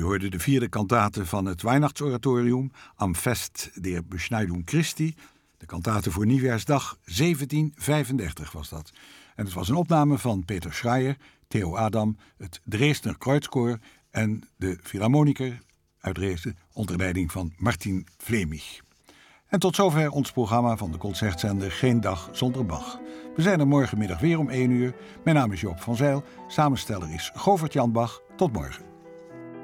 U hoorde de 4e kantate van het Weihnachtsoratorium Am Fest der Beschneidung Christi. De kantate voor Nieuwjaarsdag 1735 was dat. En het was een opname van Peter Schreier, Theo Adam, het Dresdner Kreuzkoor en de Philharmoniker uit Dresden onder leiding van Martin Flemich. En tot zover ons programma van de concertzender Geen Dag Zonder Bach. We zijn er morgenmiddag weer om 1 uur. Mijn naam is Joop van Zijl, samensteller is Govert Jan Bach. Tot morgen.